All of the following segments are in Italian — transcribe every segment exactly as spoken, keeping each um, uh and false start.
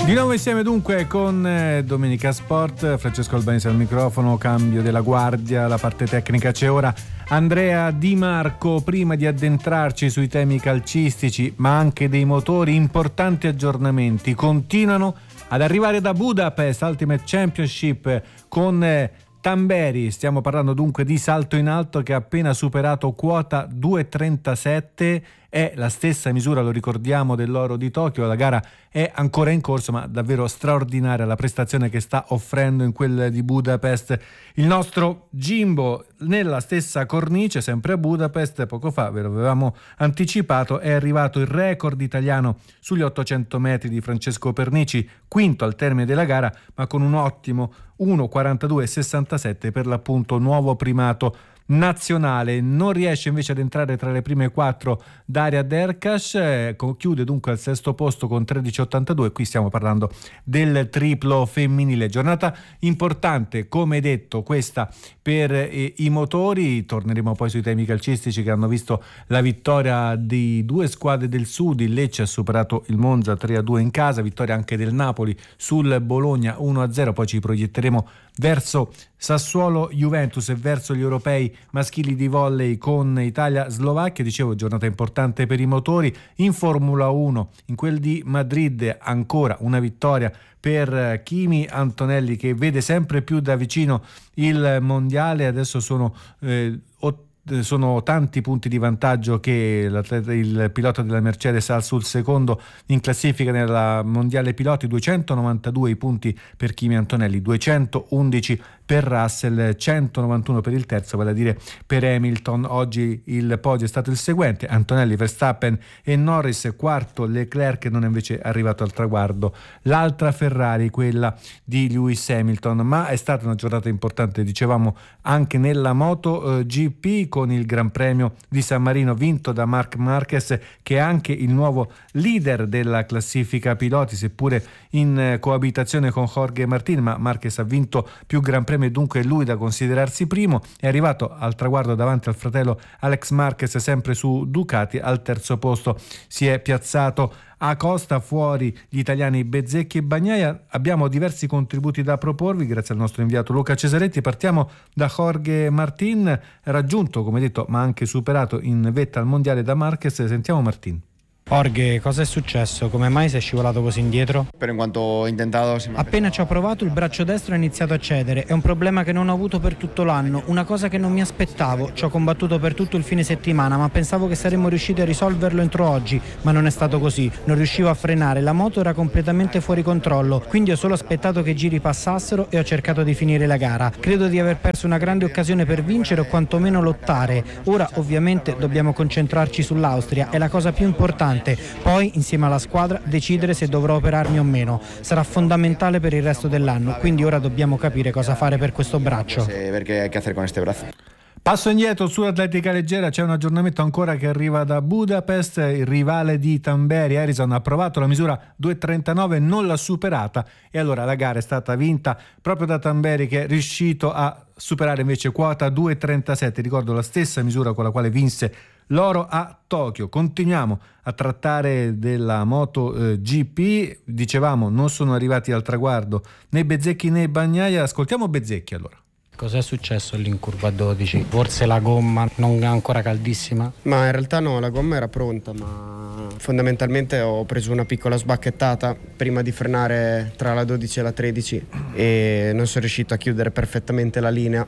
Di nuovo insieme dunque con eh, Domenica Sport, Francesco Albanese al microfono, cambio della guardia, la parte tecnica c'è ora Andrea Di Marco. Prima di addentrarci sui temi calcistici ma anche dei motori, importanti aggiornamenti continuano ad arrivare da Budapest Ultimate Championship con eh, Tamberi. Stiamo parlando dunque di salto in alto che ha appena superato quota due virgola trentasette. È la stessa misura, lo ricordiamo, dell'oro di Tokyo. La gara è ancora in corso, ma davvero straordinaria la prestazione che sta offrendo in quella di Budapest il nostro Jimbo. Nella stessa cornice, sempre a Budapest, poco fa ve lo avevamo anticipato, è arrivato il record italiano sugli ottocento metri di Francesco Pernici, quinto al termine della gara, ma con un ottimo uno quarantadue sessantasette, per l'appunto nuovo primato nazionale. Non riesce invece ad entrare tra le prime quattro Daria Derkash, eh, chiude dunque al sesto posto con tredici ottantadue. Qui stiamo parlando del triplo femminile. Giornata importante, come detto, questa per eh, i motori. Torneremo poi sui temi calcistici che hanno visto la vittoria di due squadre del sud. Il Lecce ha superato il Monza tre a due in casa, vittoria anche del Napoli sul Bologna uno a zero. Poi ci proietteremo verso Sassuolo Juventus e verso gli europei maschili di volley con Italia-Slovacchia. Dicevo, giornata importante per i motori. In Formula uno, in quel di Madrid, ancora una vittoria per Kimi Antonelli, che vede sempre più da vicino il mondiale. Adesso sono eh, otto sono tanti punti di vantaggio che il pilota della Mercedes ha sul secondo in classifica nella mondiale piloti. Duecentonovantadue i punti per Kimi Antonelli, duecentoundici per Russell, centonovantuno per il terzo, vale a dire per Hamilton. Oggi il podio è stato il seguente: Antonelli, Verstappen e Norris, quarto Leclerc, non è invece arrivato al traguardo l'altra Ferrari, quella di Lewis Hamilton. Ma è stata una giornata importante, dicevamo, anche nella Moto eh, G P, con il Gran Premio di San Marino vinto da Marc Marquez, che è anche il nuovo leader della classifica piloti, seppure in eh, coabitazione con Jorge Martin, ma Marquez ha vinto più Gran Premi e dunque è lui da considerarsi primo. È arrivato al traguardo davanti al fratello Alex Marquez, sempre su Ducati. Al terzo posto si è piazzato Acosta, fuori gli italiani Bezzecchi e Bagnaia. Abbiamo diversi contributi da proporvi grazie al nostro inviato Luca Cesaretti. Partiamo da Jorge Martin, raggiunto, come detto, ma anche superato in vetta al mondiale da Marquez. Sentiamo Martin. Jorge, cosa è successo? Come mai sei scivolato così indietro? Pero en cuanto ho intentato, si Appena ci ho provato il braccio destro ha iniziato a cedere. È un problema che non ho avuto per tutto l'anno, una cosa che non mi aspettavo. Ci ho combattuto per tutto il fine settimana, ma pensavo che saremmo riusciti a risolverlo entro oggi, ma non è stato così. Non riuscivo a frenare, la moto era completamente fuori controllo, quindi ho solo aspettato che i giri passassero e ho cercato di finire la gara. Credo di aver perso una grande occasione per vincere o quantomeno lottare. Ora ovviamente dobbiamo concentrarci sull'Austria, è la cosa più importante. Poi, insieme alla squadra, decidere se dovrò operarmi o meno. Sarà fondamentale per il resto dell'anno, quindi ora dobbiamo capire cosa fare per questo braccio. Perché che fare con questo braccio. Passo indietro sull'atletica leggera, c'è un aggiornamento ancora che arriva da Budapest. Il rivale di Tamberi, Harrison, ha provato la misura due virgola trentanove, non l'ha superata e allora la gara è stata vinta proprio da Tamberi, che è riuscito a superare invece quota due virgola trentasette, ricordo la stessa misura con la quale vinse l'oro a Tokyo. Continuiamo a trattare della Moto eh, G P. Dicevamo, non sono arrivati al traguardo né Bezzecchi né Bagnaia. Ascoltiamo Bezzecchi allora. Cos'è successo lì in curva dodici? Forse la gomma non è ancora caldissima? Ma in realtà no, la gomma era pronta, ma fondamentalmente ho preso una piccola sbacchettata prima di frenare tra la dodici e la tredici e non sono riuscito a chiudere perfettamente la linea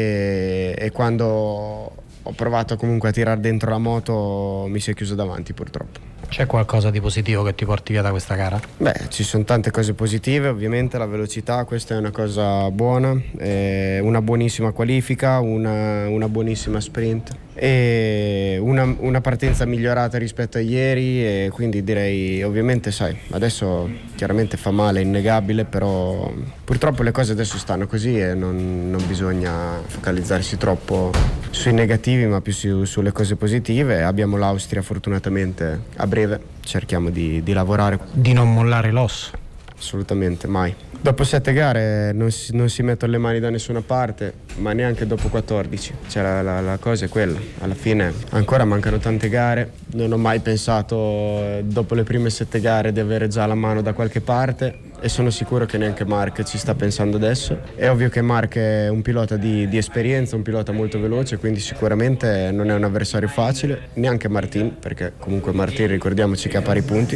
e, e quando ho provato comunque a tirare dentro la moto mi si è chiuso davanti, purtroppo. C'è qualcosa di positivo che ti porti via da questa gara? Beh, ci sono tante cose positive, ovviamente la velocità, questa è una cosa buona, eh, una buonissima qualifica, una, una buonissima sprint e una, una partenza migliorata rispetto a ieri e quindi direi, ovviamente sai, adesso chiaramente fa male, è innegabile, però purtroppo le cose adesso stanno così e non, non bisogna focalizzarsi troppo sui negativi ma più su, sulle cose positive. Abbiamo l'Austria fortunatamente a breve, cerchiamo di, di lavorare. Di non mollare l'osso. assolutamente mai. Dopo sette gare non si, non si mettono le mani da nessuna parte, ma neanche dopo quattordici, cioè la, la, la cosa è quella, alla fine ancora mancano tante gare, non ho mai pensato dopo le prime sette gare di avere già la mano da qualche parte e sono sicuro che neanche Marc ci sta pensando adesso. È ovvio che Marc è un pilota di, di esperienza, un pilota molto veloce, quindi sicuramente non è un avversario facile, neanche Martin, perché comunque Martin ricordiamoci che ha pari punti,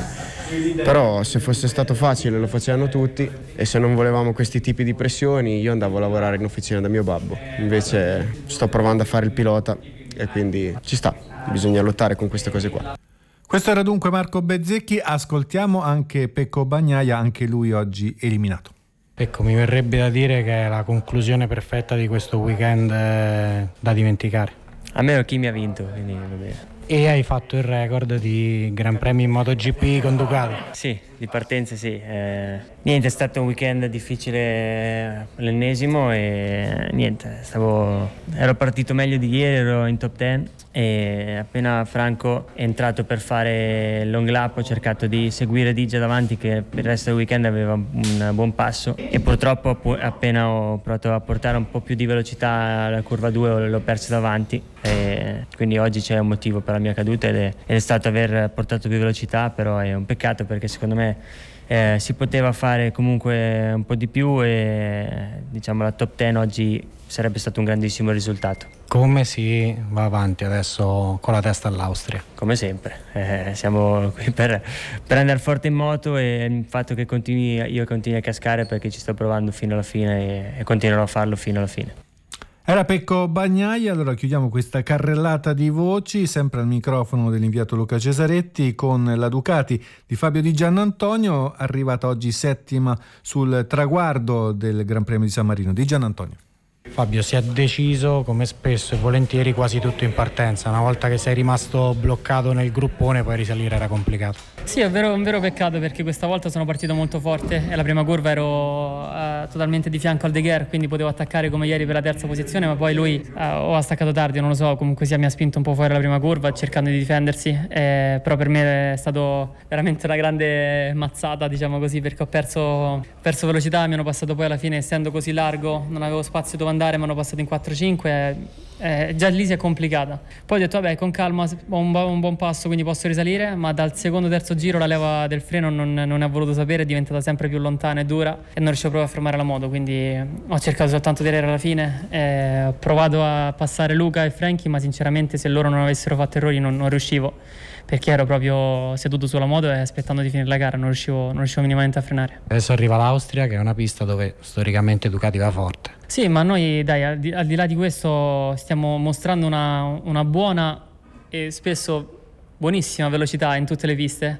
però se fosse stato facile lo facevano tutti e se non volevamo questi tipi di pressioni io andavo a lavorare in officina da mio babbo, invece sto provando a fare il pilota e quindi ci sta, bisogna lottare con queste cose qua. Questo era dunque Marco Bezzecchi, ascoltiamo anche Pecco Bagnaia, anche lui oggi eliminato. Ecco, mi verrebbe da dire che è la conclusione perfetta di questo weekend eh, da dimenticare. A me chi mi ha vinto, quindi va bene. E hai fatto il record di Gran Premi in MotoGP con Ducati? Sì, di partenza sì. Eh, niente, è stato un weekend difficile, l'ennesimo e niente, stavo, ero partito meglio di ieri, ero in top dieci e appena Franco è entrato per fare il long lap ho cercato di seguire Digia davanti che per il resto del weekend aveva un buon passo e purtroppo appena ho provato a portare un po' più di velocità alla curva due l'ho perso davanti e quindi oggi c'è un motivo per la mia caduta ed è, ed è stato aver portato più velocità, però è un peccato perché secondo me eh, si poteva fare comunque un po' di più e diciamo la top dieci oggi sarebbe stato un grandissimo risultato. Come si va avanti adesso con la testa all'Austria? Come sempre, eh, siamo qui per, per andare forte in moto e il fatto che continui, io continui a cascare perché ci sto provando fino alla fine e, e continuerò a farlo fino alla fine. Era Pecco Bagnaia, allora chiudiamo questa carrellata di voci, sempre al microfono dell'inviato Luca Cesaretti con la Ducati di Fabio Di Giannantonio, arrivata oggi settima sul traguardo del Gran Premio di San Marino. Di Giannantonio. Fabio, si è deciso come spesso e volentieri quasi tutto in partenza, una volta che sei rimasto bloccato nel gruppone poi risalire era complicato. Sì, è vero, un vero peccato perché questa volta sono partito molto forte e la prima curva ero uh, totalmente di fianco al De Gher, quindi potevo attaccare come ieri per la terza posizione, ma poi lui uh, o ha staccato tardi, non lo so, comunque sia mi ha spinto un po' fuori la prima curva cercando di difendersi, eh, però per me è stato veramente una grande mazzata, diciamo così, perché ho perso, perso velocità, mi hanno passato poi alla fine, essendo così largo, non avevo spazio dove andare, mi hanno passato in quattro cinque, eh, già lì si è complicata. Poi ho detto vabbè, con calma, ho un, un buon passo, quindi posso risalire, ma dal secondo terzo giro la leva del freno non, non ne ha voluto sapere, è diventata sempre più lontana e dura e non riuscivo proprio a fermare la moto, quindi ho cercato soltanto di arrivare alla fine, eh, ho provato a passare Luca e Frankie, ma sinceramente se loro non avessero fatto errori non, non riuscivo, perché ero proprio seduto sulla moto e aspettando di finire la gara non riuscivo, non riuscivo minimamente a frenare. Adesso arriva l'Austria, che è una pista dove storicamente Ducati va forte. Sì, ma noi dai, al di, al di là di questo stiamo mostrando una, una buona e spesso buonissima velocità in tutte le piste.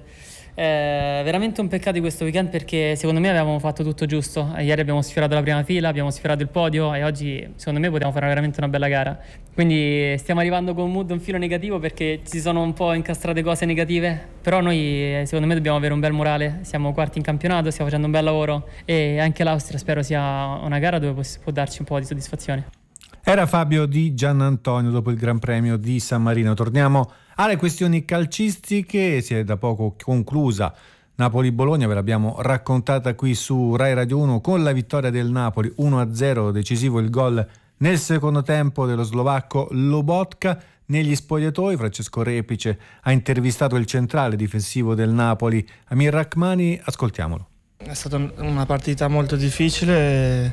È veramente un peccato di questo weekend perché secondo me avevamo fatto tutto giusto. Ieri abbiamo sfiorato la prima fila, abbiamo sfiorato il podio e oggi secondo me potevamo fare veramente una bella gara. Quindi stiamo arrivando con un mood un filo negativo perché ci sono un po' incastrate cose negative, però noi secondo me dobbiamo avere un bel morale, siamo quarti in campionato, stiamo facendo un bel lavoro e anche l'Austria spero sia una gara dove può darci un po' di soddisfazione. Era Fabio Di Giannantonio dopo il Gran Premio di San Marino. Torniamo alle questioni calcistiche, si è da poco conclusa Napoli-Bologna, ve l'abbiamo raccontata qui su Rai Radio uno con la vittoria del Napoli uno a zero, decisivo il gol nel secondo tempo dello slovacco Lobotka. Negli spogliatoi Francesco Repice ha intervistato il centrale difensivo del Napoli, Amir Rachmani, ascoltiamolo. È stata una partita molto difficile,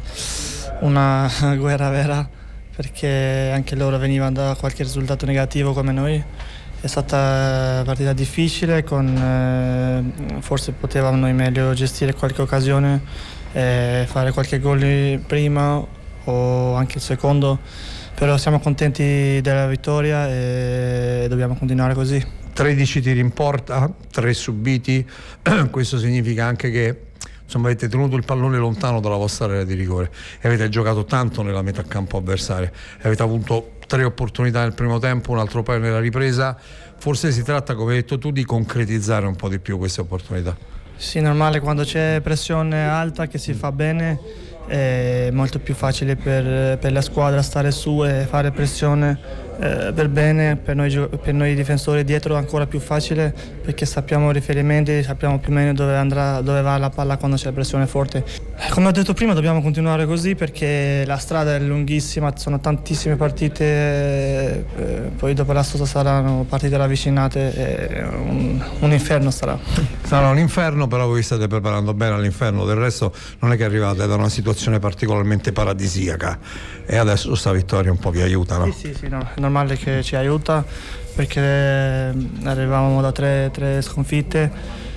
una guerra vera, perché anche loro venivano da qualche risultato negativo come noi. È stata una partita difficile, con, eh, forse potevamo noi meglio gestire qualche occasione, eh, fare qualche gol prima o anche il secondo, però siamo contenti della vittoria e dobbiamo continuare così. tredici tiri in porta, tre subiti, questo significa anche che insomma avete tenuto il pallone lontano dalla vostra area di rigore e avete giocato tanto nella metà campo avversaria, avete avuto tre opportunità nel primo tempo, un altro paio nella ripresa. Forse si tratta, come hai detto tu, di concretizzare un po' di più queste opportunità. Sì, normale, quando c'è pressione alta che si fa bene è molto più facile per, per la squadra stare su e fare pressione eh, per bene, per noi, per noi difensori dietro è ancora più facile perché sappiamo i riferimenti, sappiamo più o meno dove, andrà, dove va la palla quando c'è pressione forte. Come ho detto prima dobbiamo continuare così perché la strada è lunghissima, sono tantissime partite, eh, poi dopo la sosta saranno partite ravvicinate, eh, un, un inferno sarà. Sarà un inferno, però voi state preparando bene all'inferno, del resto non è che arrivate da una situazione particolarmente paradisiaca e adesso sta vittoria un po' vi aiuta, no? Sì, sì, sì, no, è normale che ci aiuta perché arrivavamo da tre, tre sconfitte,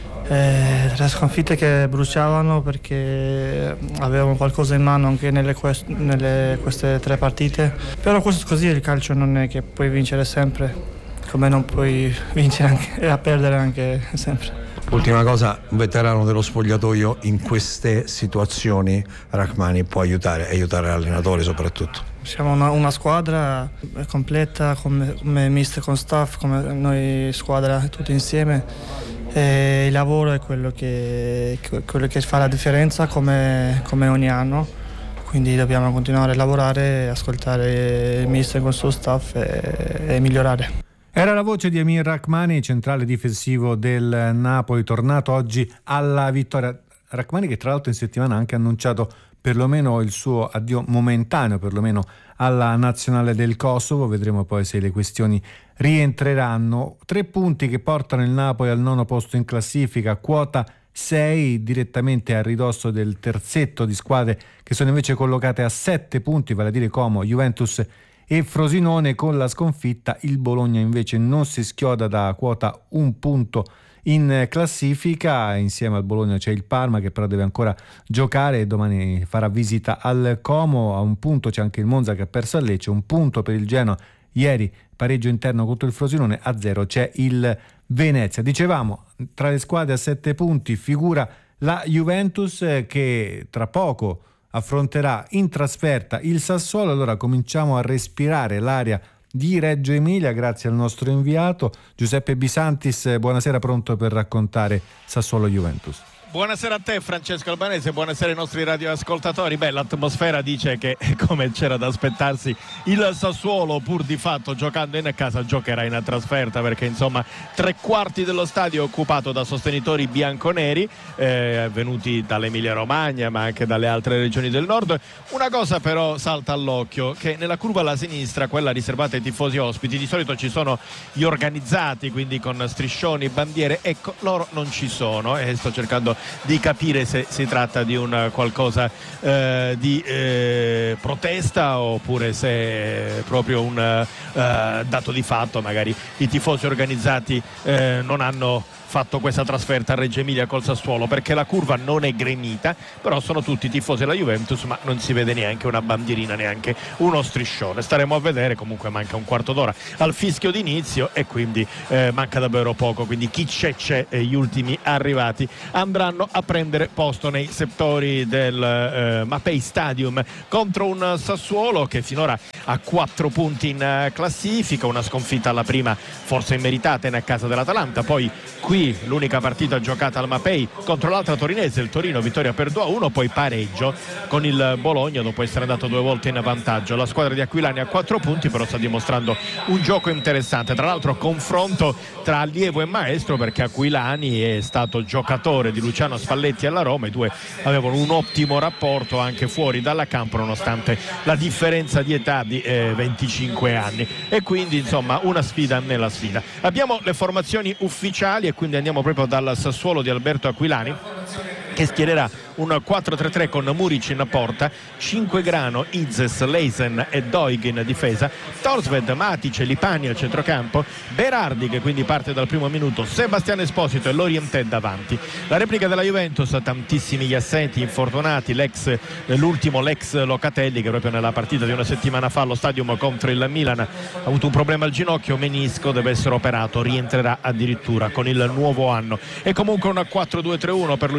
eh, tre sconfitte che bruciavano perché avevamo qualcosa in mano anche nelle, quest- nelle queste tre partite, però questo così il calcio non è che puoi vincere sempre, come non puoi vincere anche, e a perdere anche sempre. Ultima cosa, un veterano dello spogliatoio in queste situazioni, Rachmani, può aiutare, aiutare l'allenatore soprattutto. Siamo una, una squadra completa, come, come mister con staff, come noi squadra tutti insieme. E il lavoro è quello che, quello che fa la differenza come, come ogni anno. Quindi dobbiamo continuare a lavorare, ascoltare il mister con il suo staff e, e migliorare. Era la voce di Amir Rachmani, centrale difensivo del Napoli, tornato oggi alla vittoria. Rachmani che tra l'altro in settimana ha anche annunciato perlomeno il suo addio momentaneo, perlomeno alla nazionale del Kosovo. Vedremo poi se le questioni rientreranno. Tre punti che portano il Napoli al nono posto in classifica, quota sei, direttamente a ridosso del terzetto di squadre che sono invece collocate a sette punti, vale a dire Como, Juventus e Frosinone. Con la sconfitta il Bologna invece non si schioda da quota un punto in classifica. Insieme al Bologna c'è il Parma che però deve ancora giocare e domani farà visita al Como. A un punto c'è anche il Monza che ha perso a Lecce, un punto per il Genoa, ieri pareggio interno contro il Frosinone, a zero c'è il Venezia. Dicevamo, tra le squadre a sette punti figura la Juventus che tra poco affronterà in trasferta il Sassuolo. Allora cominciamo a respirare l'aria di Reggio Emilia grazie al nostro inviato Giuseppe Bisantis. Buonasera, pronto per raccontare Sassuolo-Juventus? Buonasera a te Francesco Albanese, buonasera ai nostri radioascoltatori. Beh, l'atmosfera dice che, come c'era da aspettarsi, il Sassuolo pur di fatto giocando in casa giocherà in trasferta, perché insomma tre quarti dello stadio è occupato da sostenitori bianconeri eh, venuti dall'Emilia Romagna ma anche dalle altre regioni del nord. Una cosa però salta all'occhio, che nella curva alla sinistra, quella riservata ai tifosi ospiti, di solito ci sono gli organizzati, quindi con striscioni, bandiere, ecco loro non ci sono e sto cercando di capire se si tratta di un qualcosa eh, di eh, protesta oppure se è proprio un eh, dato di fatto. Magari i tifosi organizzati eh, non hanno fatto questa trasferta a Reggio Emilia col Sassuolo, perché la curva non è gremita, però sono tutti tifosi della Juventus, ma non si vede neanche una bandierina, neanche uno striscione. Staremo a vedere. Comunque manca un quarto d'ora al fischio d'inizio e quindi eh, manca davvero poco, quindi chi c'è c'è e gli ultimi arrivati andranno a prendere posto nei settori del eh, Mapei Stadium contro un Sassuolo che finora ha quattro punti in classifica, una sconfitta alla prima forse immeritata in casa dell'Atalanta, poi qui l'unica partita giocata al Mapei contro l'altra torinese, il Torino, vittoria per due a uno, poi pareggio con il Bologna dopo essere andato due volte in vantaggio. La squadra di Aquilani ha quattro punti, però sta dimostrando un gioco interessante, tra l'altro confronto tra allievo e maestro, perché Aquilani è stato giocatore di Luciano Spalletti alla Roma, i due avevano un ottimo rapporto anche fuori dalla campo nonostante la differenza di età di eh, venticinque anni, e quindi insomma una sfida nella sfida. Abbiamo le formazioni ufficiali e quindi andiamo proprio dal Sassuolo di Alberto Aquilani, che schiererà un quattro tre tre con Muric in porta, Cinquegrano, Izes, Leisen e Doig in difesa, Torsved, Matic e Lipani al centrocampo, Berardi che quindi parte dal primo minuto, Sebastiano Esposito e Lorientè davanti. La replica della Juventus, tantissimi gli assenti, infortunati, l'ex, l'ultimo l'ex Locatelli che proprio nella partita di una settimana fa allo Stadium contro il Milan ha avuto un problema al ginocchio, menisco, deve essere operato, rientrerà addirittura con il nuovo anno. E comunque un quattro due tre uno per Luciano Spalletti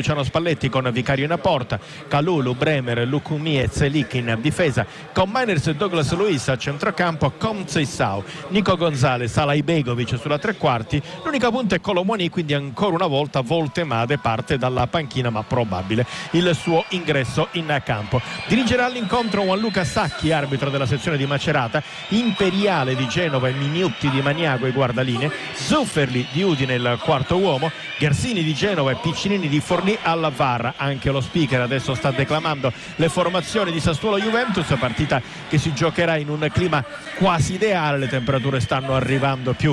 Spalletti con Vicario in porta, Kalulu, Bremer, Lukumi e Zelik in difesa, con Miners e Douglas Luiz a centrocampo, con Seisao, Nico Gonzalez, Alaibegovic sulla tre quarti. L'unica punta è Colomoni, quindi ancora una volta Voltemade parte dalla panchina, ma probabile il suo ingresso in campo. Dirigerà l'incontro Gianluca Sacchi, arbitro della sezione di Macerata, Imperiale di Genova e Mignutti di Maniago i guardaline, Zufferli di Udine il quarto uomo, Ghersini di Genova e Piccinini di Forlì alla V A R. Anche lo speaker adesso sta declamando le formazioni di Sassuolo Juventus, partita che si giocherà in un clima quasi ideale. Le temperature stanno arrivando più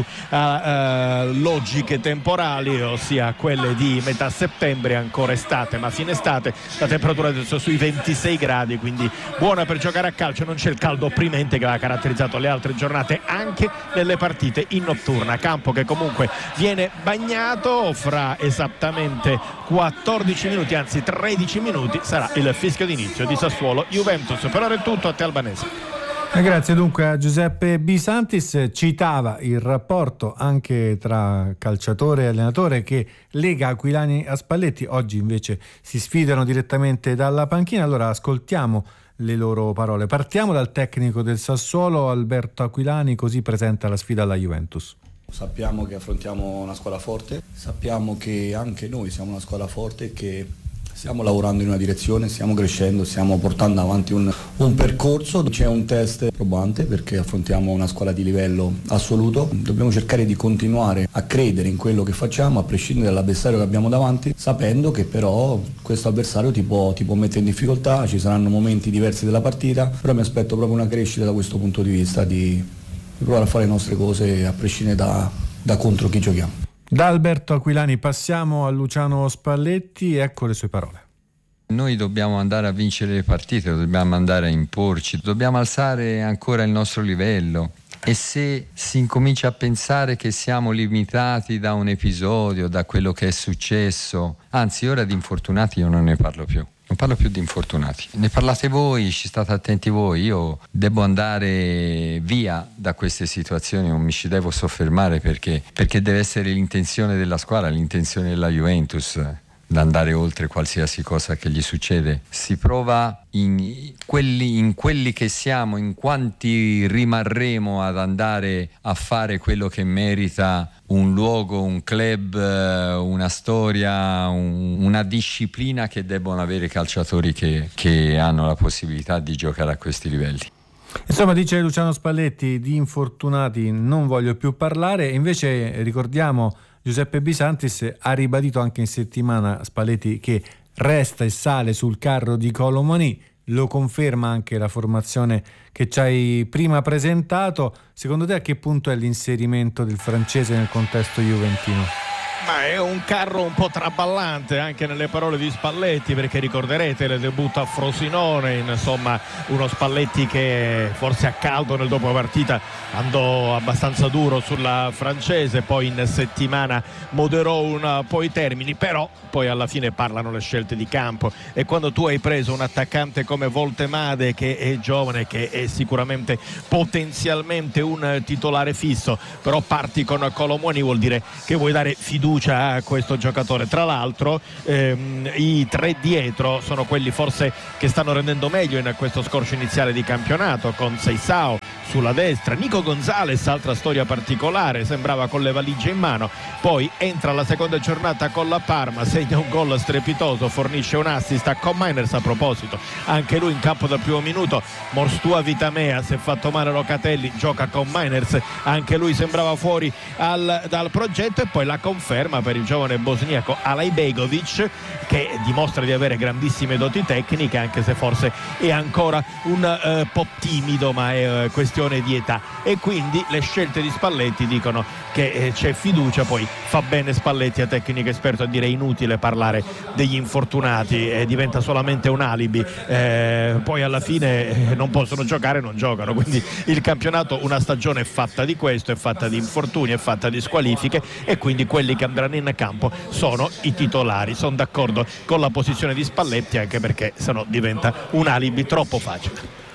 a uh, logiche temporali, ossia quelle di metà settembre, ancora estate ma fine estate. La temperatura adesso sui ventisei gradi, quindi buona per giocare a calcio. Non c'è il caldo opprimente che ha caratterizzato le altre giornate anche nelle partite in notturna. Campo che comunque viene bagnato. Fra esattamente quattordici minuti, anzi tredici minuti, sarà il fischio d'inizio di Sassuolo Juventus. Per ora è tutto, a te Albanese. Grazie dunque a Giuseppe Bisantis. Citava il rapporto anche tra calciatore e allenatore che lega Aquilani a Spalletti. Oggi invece si sfidano direttamente dalla panchina. Allora ascoltiamo le loro parole. Partiamo dal tecnico del Sassuolo, Alberto Aquilani, così presenta la sfida alla Juventus. Sappiamo che affrontiamo una squadra forte, sappiamo che anche noi siamo una squadra forte, che stiamo lavorando in una direzione, stiamo crescendo, stiamo portando avanti un, un percorso. C'è un test probante perché affrontiamo una squadra di livello assoluto. Dobbiamo cercare di continuare a credere in quello che facciamo, a prescindere dall'avversario che abbiamo davanti, sapendo che però questo avversario ti può, ti può mettere in difficoltà, ci saranno momenti diversi della partita, però mi aspetto proprio una crescita da questo punto di vista, di di provare a fare le nostre cose a prescindere da, da contro chi giochiamo. Da Alberto Aquilani passiamo a Luciano Spalletti, ecco le sue parole. Noi dobbiamo andare a vincere le partite, dobbiamo andare a imporci, dobbiamo alzare ancora il nostro livello. E se si incomincia a pensare che siamo limitati da un episodio, da quello che è successo, anzi ora di infortunati io non ne parlo più. Non parlo più di infortunati, ne parlate voi, ci state attenti voi. Io devo andare via da queste situazioni, non mi ci devo soffermare perché, perché deve essere l'intenzione della squadra, l'intenzione della Juventus da andare oltre qualsiasi cosa che gli succede. Si prova in quelli, in quelli che siamo, in quanti rimarremo ad andare a fare quello che merita un luogo, un club, una storia, un, una disciplina che debbono avere i calciatori che, che hanno la possibilità di giocare a questi livelli. Insomma, dice Luciano Spalletti, di infortunati non voglio più parlare. Invece ricordiamo Giuseppe Bisantis ha ribadito anche in settimana Spalletti che resta e sale sul carro di Colomoni. Lo conferma anche la formazione che ci hai prima presentato. Secondo te a che punto è l'inserimento del francese nel contesto juventino? Ma è un carro un po' traballante anche nelle parole di Spalletti, perché ricorderete il debutto a Frosinone, insomma uno Spalletti che forse a caldo nel dopo partita andò abbastanza duro sulla francese, poi in settimana moderò un po' i termini, però poi alla fine parlano le scelte di campo, e quando tu hai preso un attaccante come Voltemade che è giovane, che è sicuramente potenzialmente un titolare fisso, però parti con Colomoni, vuol dire che vuoi dare fiducia a questo giocatore. Tra l'altro ehm, i tre dietro sono quelli forse che stanno rendendo meglio in questo scorcio iniziale di campionato, con Seisao sulla destra, Nico Gonzalez, altra storia particolare, sembrava con le valigie in mano, poi entra la seconda giornata con la Parma, segna un gol strepitoso, fornisce un assist a con Miners. A proposito, anche lui in campo dal primo minuto, Morstua Vitamea, si è fatto male Locatelli, gioca con Miners, anche lui sembrava fuori al, dal progetto, e poi la conferma per il giovane bosniaco Alaibegovic, che dimostra di avere grandissime doti tecniche, anche se forse è ancora un uh, po' timido, ma è uh, questione di età, e quindi le scelte di Spalletti dicono che eh, c'è fiducia. Poi fa bene Spalletti, a tecnico esperto, a dire inutile parlare degli infortunati, eh, diventa solamente un alibi, eh, poi alla fine eh, non possono giocare, non giocano, quindi il campionato, una stagione è fatta di questo, è fatta di infortuni, è fatta di squalifiche, e quindi quelli che andranno in campo sono i titolari. Sono d'accordo con la posizione di Spalletti, anche perché sennò diventa un alibi troppo facile.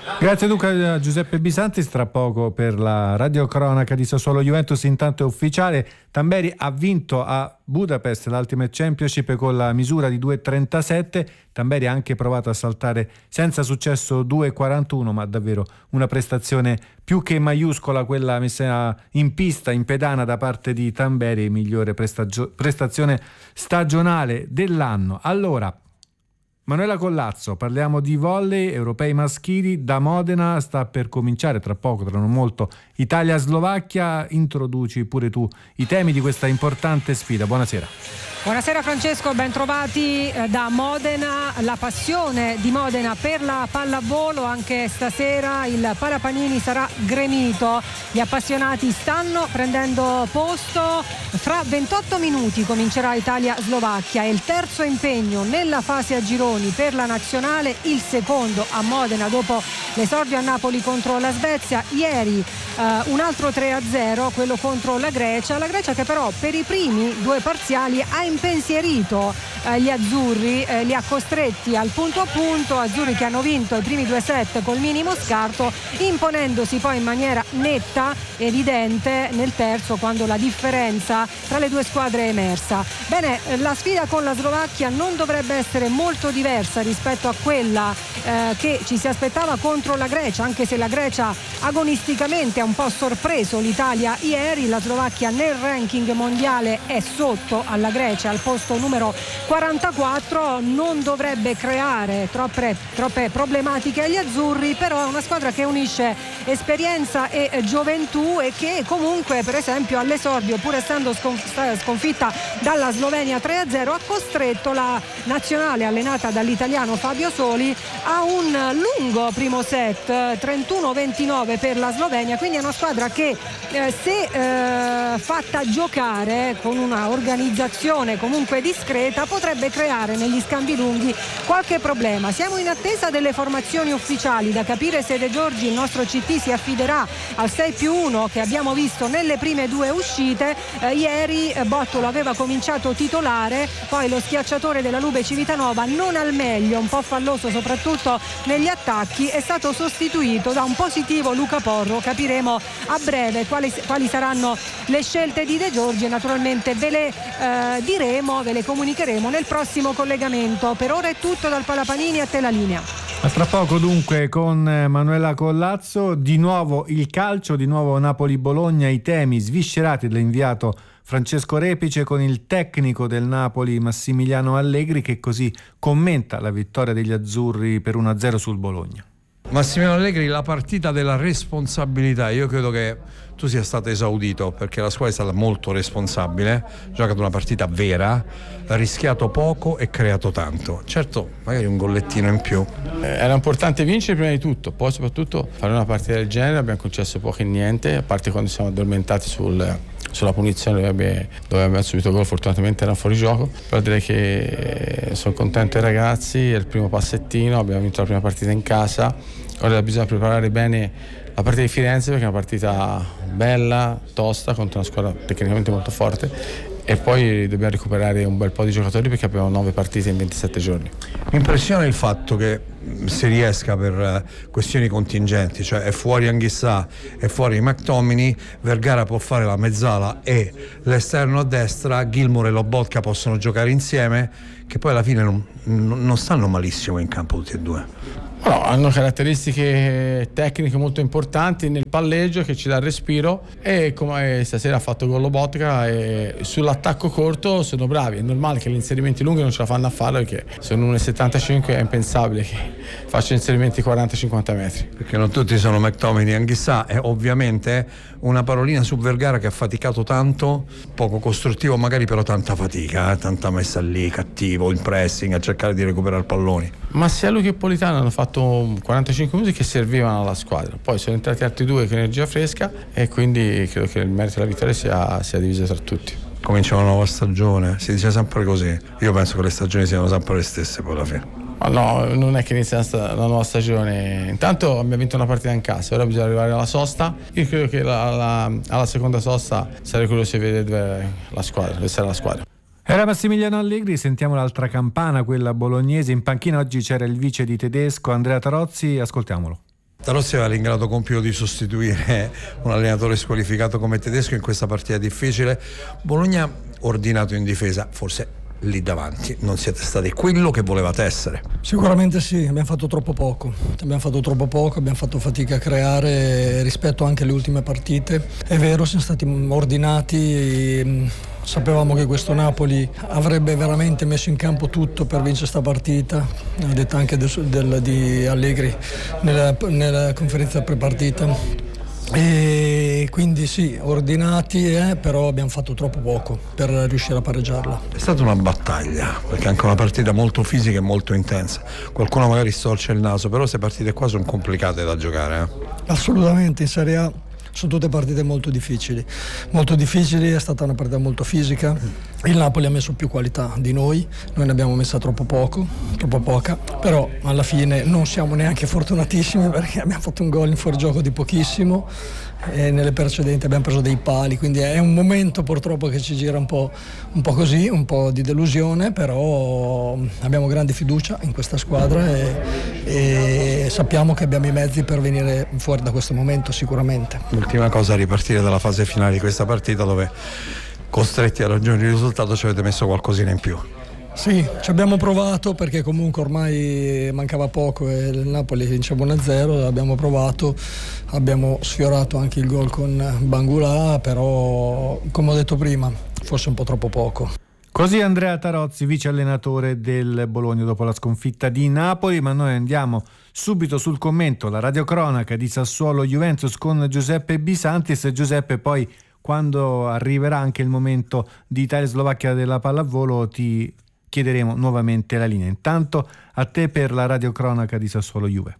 Grazie dunque a Giuseppe Bisanti. Tra poco per la radiocronaca di Sassuolo Juventus. Intanto è ufficiale, Tamberi ha vinto a Budapest l'Ultimate Championship con la misura di due virgola trentasette. Tamberi ha anche provato a saltare senza successo due virgola quarantuno, ma davvero una prestazione più che maiuscola quella messa in pista in pedana da parte di Tamberi, migliore prestagio- prestazione stagionale dell'anno. Allora, Manuela Collazzo, parliamo di volley europei maschili. Da Modena sta per cominciare tra poco, tra non molto, Italia-Slovacchia. Introduci pure tu i temi di questa importante sfida. Buonasera. Buonasera Francesco, ben trovati da Modena. La passione di Modena per la pallavolo, anche stasera il Parapanini sarà gremito. Gli appassionati stanno prendendo posto. Fra ventotto minuti comincerà Italia-Slovacchia, è il terzo impegno nella fase a gironi per la nazionale, il secondo a Modena dopo l'esordio a Napoli contro la Svezia. Ieri uh, un altro tre a zero, quello contro la Grecia. La Grecia che però per i primi due parziali ha impensierito eh, gli azzurri, eh, li ha costretti al punto a punto. Azzurri che hanno vinto i primi due set col minimo scarto, imponendosi poi in maniera netta, evidente nel terzo, quando la differenza tra le due squadre è emersa. Bene, la sfida con la Slovacchia non dovrebbe essere molto diversa rispetto a quella eh, che ci si aspettava contro la Grecia, anche se la Grecia agonisticamente ha un po' sorpreso l'Italia ieri. La Slovacchia nel ranking mondiale è sotto alla Grecia, al posto numero quarantaquattro. Non dovrebbe creare troppe, troppe problematiche agli azzurri, però è una squadra che unisce esperienza e gioventù e che comunque, per esempio, all'esordio, pur essendo sconfitta dalla Slovenia tre a zero, ha costretto la nazionale allenata dall'italiano Fabio Soli a un lungo primo set, trentuno ventinove per la Slovenia. Quindi è una squadra che eh, se eh, fatta giocare con una organizzazione comunque discreta potrebbe creare negli scambi lunghi qualche problema. Siamo in attesa delle formazioni ufficiali, da capire se De Giorgi, il nostro C T, si affiderà al sei più uno che abbiamo visto nelle prime due uscite. Eh, ieri eh, Bottolo aveva cominciato titolare, poi lo schiacciatore della Lube Civitanova, non al meglio, un po' falloso soprattutto negli attacchi, è stato sostituito da un positivo Luca Porro. Capiremo a breve quali, quali saranno le scelte di De Giorgi e naturalmente ve le eh, diremo, ve le comunicheremo nel prossimo collegamento. Per ora è tutto dal Palapanini, a te la linea. A tra poco dunque con Manuela Collazzo. Di nuovo il calcio, di nuovo Napoli-Bologna, i temi sviscerati dall'inviato Francesco Repice con il tecnico del Napoli Massimiliano Allegri, che così commenta la vittoria degli azzurri per uno a zero sul Bologna. Massimiliano Allegri, la partita della responsabilità. Io credo che tu sia stato esaudito, perché la squadra è stata molto responsabile, ha giocato una partita vera, ha rischiato poco e creato tanto. Certo, magari un gollettino in più. Era importante vincere prima di tutto, poi soprattutto fare una partita del genere. Abbiamo concesso poco e niente, a parte quando siamo addormentati sul, sulla punizione dove abbiamo subito gol. Fortunatamente era fuori gioco, però direi che sono contento dei ragazzi, è il primo passettino, abbiamo vinto la prima partita in casa. Ora bisogna preparare bene la partita di Firenze, perché è una partita bella, tosta, contro una squadra tecnicamente molto forte, e poi dobbiamo recuperare un bel po' di giocatori perché abbiamo nove partite in ventisette giorni. Mi impressiona il fatto che si riesca, per questioni contingenti, cioè è fuori Anghissà, è fuori McTominay, Vergara può fare la mezzala e l'esterno a destra, Gilmour e Lobotka possono giocare insieme, che poi alla fine non, non stanno malissimo in campo tutti e due. No, hanno caratteristiche tecniche molto importanti nel palleggio che ci dà il respiro, e come stasera ha fatto gol Lobotka, e sull'attacco corto sono bravi. È normale che gli inserimenti lunghi non ce la fanno a fare, perché sono uno e settantacinque, è impensabile che faccia inserimenti quaranta cinquanta metri. Perché non tutti sono McTominay e Anghissà. E ovviamente una parolina su Vergara, che ha faticato tanto, poco costruttivo magari, però tanta fatica, eh? tanta messa lì, cattivo, il pressing, a cercare di recuperare palloni. Ma sia lui che Politano hanno fatto quarantacinque minuti che servivano alla squadra, poi sono entrati altri due con energia fresca, e quindi credo che il merito della vittoria sia, sia diviso tra tutti. Comincia una nuova stagione, si dice sempre così. Io penso che le stagioni siano sempre le stesse poi alla fine. Ma no, non è che inizia la nuova stagione. Intanto abbiamo vinto una partita in casa, ora bisogna arrivare alla sosta. Io credo che la, la, alla seconda sosta sarei curioso di vedere dove la squadra, dove sarà la squadra. Era Massimiliano Allegri. Sentiamo l'altra campana, quella bolognese. In panchina oggi c'era il vice di Tedesco, Andrea Tarozzi, ascoltiamolo. Tarozzi aveva l'ingrato compito di sostituire un allenatore squalificato come Tedesco in questa partita difficile. Bologna ordinato in difesa, forse lì davanti non siete stati quello che volevate essere. Sicuramente sì, abbiamo fatto troppo poco, abbiamo fatto troppo poco, abbiamo fatto fatica a creare rispetto anche alle ultime partite. È vero, siamo stati ordinati, sapevamo che questo Napoli avrebbe veramente messo in campo tutto per vincere questa partita, l'ha detto anche del, del, di Allegri nella, nella conferenza prepartita. E quindi sì, ordinati, eh, però abbiamo fatto troppo poco per riuscire a pareggiarla. È stata una battaglia, perché è anche una partita molto fisica e molto intensa. Qualcuno magari storce il naso, però queste partite qua sono complicate da giocare. Eh? Assolutamente, in Serie A sono tutte partite molto difficili, molto difficili, è stata una partita molto fisica. Il Napoli ha messo più qualità di noi, noi ne abbiamo messa troppo poco, troppo poca, però alla fine non siamo neanche fortunatissimi perché abbiamo fatto un gol in fuorigioco di pochissimo e nelle precedenti abbiamo preso dei pali, quindi è un momento purtroppo che ci gira un po', un po' così, un po' di delusione, però abbiamo grande fiducia in questa squadra e, e sappiamo che abbiamo i mezzi per venire fuori da questo momento sicuramente. L'ultima cosa, a ripartire dalla fase finale di questa partita dove costretti a raggiungere il risultato ci avete messo qualcosina in più. Sì, ci abbiamo provato perché comunque ormai mancava poco e il Napoli vinceva uno a zero, abbiamo provato, abbiamo sfiorato anche il gol con Bangula, però come ho detto prima forse un po' troppo poco. Così Andrea Tarozzi, vice allenatore del Bologna dopo la sconfitta di Napoli, ma noi andiamo subito sul commento, la radiocronaca di Sassuolo Juventus con Giuseppe Bisantis. Giuseppe, poi quando arriverà anche il momento di Italia-Slovacchia della pallavolo ti chiederemo nuovamente la linea. Intanto a te per la radiocronaca di Sassuolo Juve.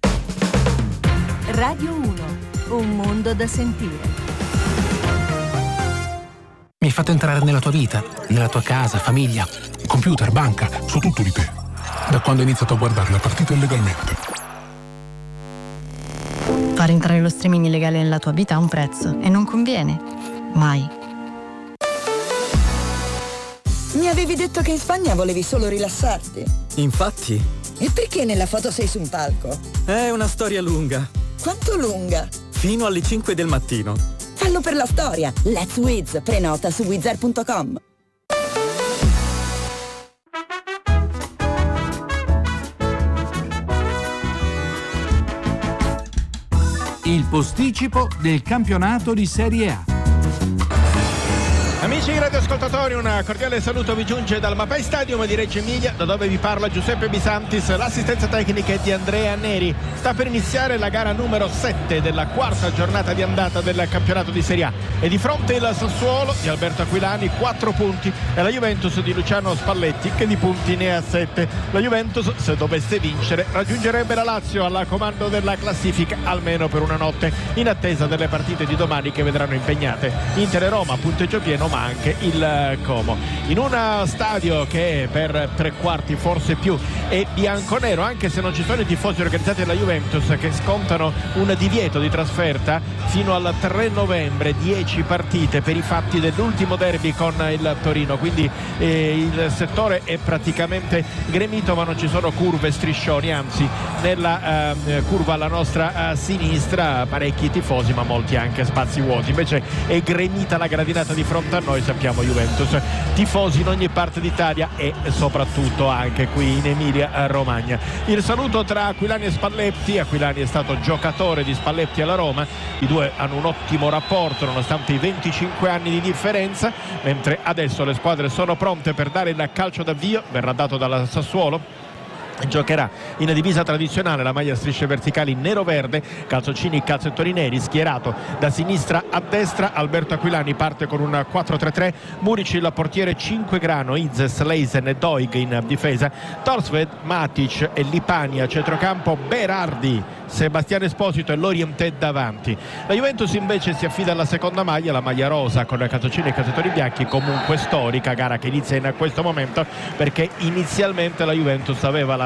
Radio uno, un mondo da sentire. Mi hai fatto entrare nella tua vita, nella tua casa, famiglia, computer, banca, so tutto di te. Da quando ho iniziato a guardare la partita illegalmente. Far entrare lo streaming illegale nella tua vita ha un prezzo e non conviene. Mai. Mi avevi detto che in Spagna volevi solo rilassarti. Infatti. E perché nella foto sei su un palco? È una storia lunga. Quanto lunga? Fino alle cinque del mattino. Fallo per la storia. Let's Wiz. Prenota su wizard punto com. Il posticipo del campionato di Serie A. Amici radioascoltatori, un cordiale saluto vi giunge dal Mapei Stadium di Reggio Emilia, da dove vi parla Giuseppe Bisantis. L'assistenza tecnica è di Andrea Neri. Sta per iniziare la gara numero sette della quarta giornata di andata del campionato di Serie A e di fronte il Sassuolo di Alberto Aquilani quattro punti e la Juventus di Luciano Spalletti che di punti ne ha sette. La Juventus, se dovesse vincere, raggiungerebbe la Lazio alla comando della classifica almeno per una notte, in attesa delle partite di domani che vedranno impegnate Inter e Roma, punteggio pieno, ma anche il Como. In un stadio che per tre quarti, forse più, è bianconero, anche se non ci sono i tifosi organizzati della Juventus che scontano un divieto di trasferta fino al tre novembre, dieci partite per i fatti dell'ultimo derby con il Torino, quindi eh, il settore è praticamente gremito, ma non ci sono curve, striscioni, anzi nella eh, curva alla nostra eh, sinistra parecchi tifosi, ma molti anche spazi vuoti. Invece è gremita la gradinata di fronte a noi, sappiamo Juventus, tifosi in ogni parte d'Italia e soprattutto anche qui in Emilia Romagna. Il saluto tra Aquilani e Spalletti. Aquilani è stato giocatore di Spalletti alla Roma, i due hanno un ottimo rapporto nonostante i venticinque anni di differenza, mentre adesso le squadre sono pronte per dare il calcio d'avvio, verrà dato dalla Sassuolo. Giocherà in divisa tradizionale, la maglia a strisce verticali nero-verde, calzoncini, calzettori neri, schierato da sinistra a destra. Alberto Aquilani parte con un quattro tre tre, Murici il portiere, cinque Grano, Izes, Leisen e Doig in difesa, Torsved, Matic e Lipani a centrocampo, Berardi, Sebastiano Esposito e Lorientè davanti. La Juventus invece si affida alla seconda maglia, la maglia rosa con calzoncini e calzetori bianchi, comunque storica, gara che inizia in questo momento perché inizialmente la Juventus aveva la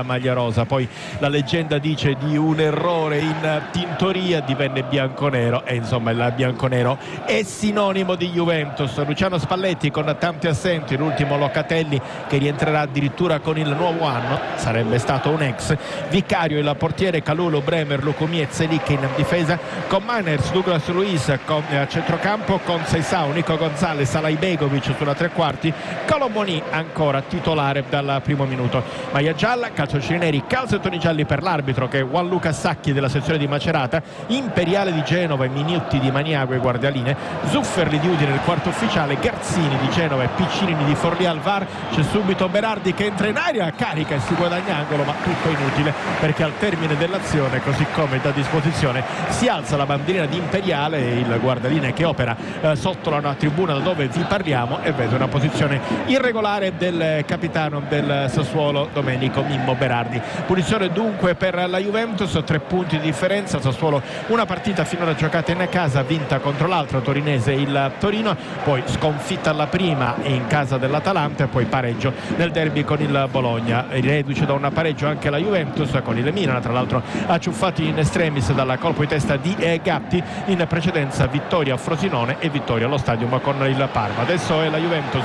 della maglia rosa. Poi la leggenda dice di un errore in tintoria, divenne bianconero e insomma il bianconero è sinonimo di Juventus. Luciano Spalletti con tanti assenti, l'ultimo Locatelli che rientrerà addirittura con il nuovo anno, sarebbe stato un ex. Vicario il portiere, Kalulu, Bremer, Lukumi e Zelik in difesa, con Manners, Douglas Luiz con, a centrocampo, con Seisao, Nico Gonzalez, Alaibegovic sulla tre quarti, Colomoni ancora titolare dal primo minuto. Maglia gialla, calciatori neri, calzettoni gialli per l'arbitro che è Gianluca Sacchi della sezione di Macerata, Imperiale di Genova e Minuti di Maniago e Guardialine, Zufferli di Udine il quarto ufficiale, Garzini di Genova e Piccinini di Forlì al V A R. C'è subito Berardi che entra in aria, carica e si guadagna angolo, ma tutto inutile perché al termine dell'azione, così come da disposizione, si alza la bandierina di Imperiale e il guardaline che opera eh, sotto la tribuna da dove vi parliamo e vede una posizione irregolare del capitano del Sassuolo Domenico Mimmo Berardi. Punizione dunque per la Juventus, tre punti di differenza. Sassuolo una partita finora giocata in casa, vinta contro l'altra torinese il Torino, poi sconfitta alla prima in casa dell'Atalanta e poi pareggio nel derby con il Bologna. Reduce da un pareggio anche la Juventus con il Milan, tra l'altro acciuffati in extremis dalla colpo di testa di Gatti. In precedenza vittoria a Frosinone e vittoria allo Stadium con il Parma. Adesso è la Juventus,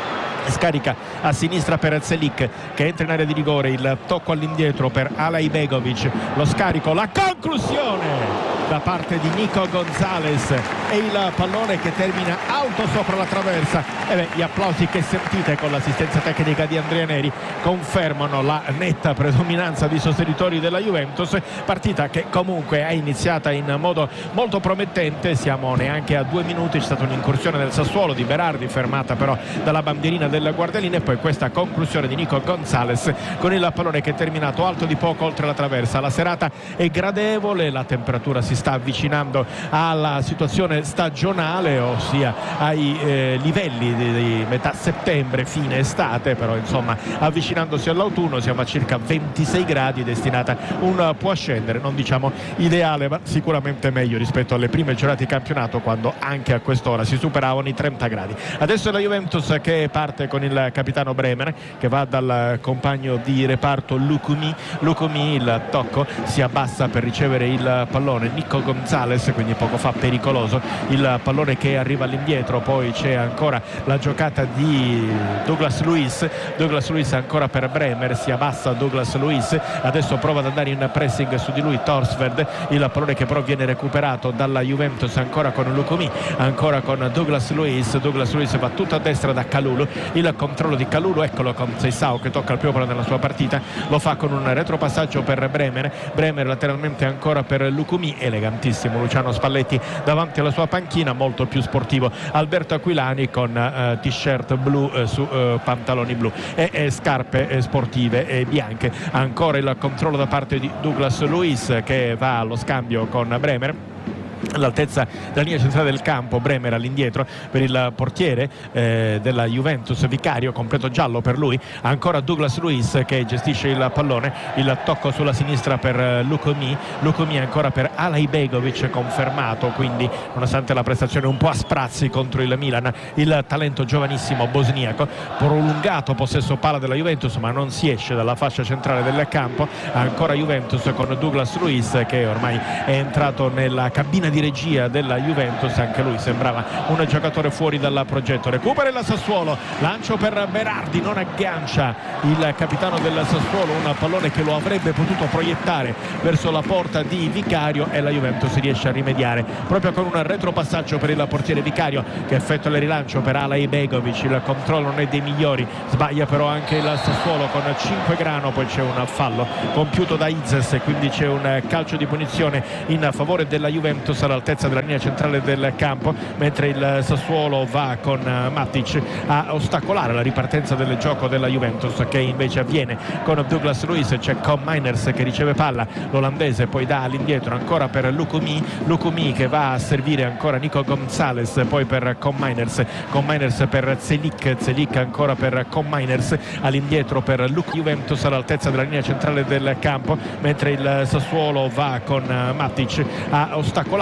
scarica a sinistra per Zelik che entra in area di rigore, il tocco all'indietro per Alaibegovic, lo scarico, la conclusione da parte di Nico Gonzalez e il pallone che termina alto sopra la traversa. E beh, gli applausi che sentite con l'assistenza tecnica di Andrea Neri confermano la netta predominanza di sostenitori della Juventus, partita che comunque è iniziata in modo molto promettente. Siamo neanche a due minuti, c'è stata un'incursione del Sassuolo di Berardi fermata però dalla bandierina del guardaline e poi questa conclusione di Nico Gonzalez con il pallone che è terminato alto di poco oltre la traversa. La serata è gradevole, la temperatura si sta avvicinando alla situazione stagionale, ossia ai eh, livelli di, di metà settembre, fine estate, però insomma avvicinandosi all'autunno siamo a circa ventisei gradi, destinata un può scendere, non diciamo ideale ma sicuramente meglio rispetto alle prime giornate di campionato quando anche a quest'ora si superavano i trenta gradi. Adesso è la Juventus che parte con il capitano Bremer che va dal compagno di reparto Lukumi. Lukumi, il tocco, si abbassa per ricevere il pallone Nico Gonzalez, quindi poco fa pericoloso il pallone che arriva all'indietro. Poi c'è ancora la giocata di Douglas Luiz, Douglas Luiz ancora per Bremer, si abbassa Douglas Luiz, adesso prova ad andare in pressing su di lui Torsveld, il pallone che però viene recuperato dalla Juventus ancora con Lukumi, ancora con Douglas Luiz. Douglas Luiz va tutto a destra da Kalulu, il controllo di Kalulu, eccolo con Seisao che tocca il primo pallone nella sua partita, lo fa con un retropassaggio per Bremer, Bremer lateralmente ancora per Lukumi, elegantissimo Luciano Spalletti davanti alla sua panchina, molto più sportivo Alberto Aquilani con uh, t-shirt blu uh, su uh, pantaloni blu e, e scarpe eh, sportive e bianche. Ancora il controllo da parte di Douglas Luiz che va allo scambio con Bremer all'altezza della linea centrale del campo. Bremer all'indietro per il portiere eh, della Juventus Vicario, completo giallo per lui. Ancora Douglas Luiz che gestisce il pallone, il tocco sulla sinistra per Lukumi, Lukumi ancora per Alaibegovic, confermato quindi nonostante la prestazione un po' a sprazzi contro il Milan il talento giovanissimo bosniaco. Prolungato possesso palla della Juventus ma non si esce dalla fascia centrale del campo. Ancora Juventus con Douglas Luiz che ormai è entrato nella cabina di regia della Juventus, anche lui sembrava un giocatore fuori dal progetto. Recupera il Sassuolo, lancio per Berardi, non aggancia il capitano del Sassuolo un pallone che lo avrebbe potuto proiettare verso la porta di Vicario e la Juventus riesce a rimediare proprio con un retropassaggio per il portiere Vicario che effettua il rilancio per Alaibegovic. Il controllo non è dei migliori, sbaglia però anche il Sassuolo con cinque grano, poi c'è un fallo compiuto da Izes e quindi c'è un calcio di punizione in favore della Juventus all'altezza della linea centrale del campo, mentre il Sassuolo va con Matic a ostacolare la ripartenza del gioco della Juventus che invece avviene con Douglas Luiz. C'è Com Miners che riceve palla, l'olandese poi dà all'indietro ancora per Lukumi, Lukumi che va a servire ancora Nico Gonzalez, poi per Com Miners, Com Miners per Zelik, Zelik ancora per Com Miners, all'indietro per Luke. Juventus all'altezza della linea centrale del campo, mentre il Sassuolo va con Matic a ostacolare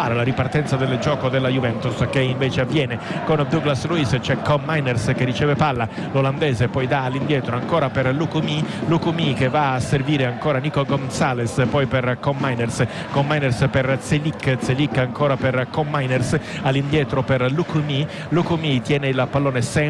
fermare la ripartenza del gioco della Juventus, che invece avviene con Douglas Luiz. C'è Com Miners che riceve palla, l'olandese poi dà all'indietro ancora per Lukumi, Lukumi che va a servire ancora Nico Gonzalez, poi per Com Miners, Com Miners per Zelik, Zelik ancora per Com Miners, all'indietro per Lukumi, Lukumi tiene il pallone sempre